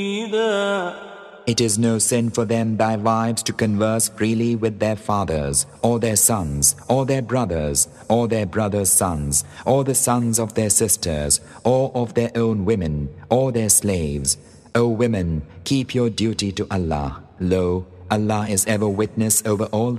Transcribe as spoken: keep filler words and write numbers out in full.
It is no sin for them by wives to converse freely with their fathers, or their sons, or their brothers, or their brothers' sons, or the sons of their sisters, or of their own women, or their slaves. O women, keep your duty to Allah. Lo, Allah is ever witness over all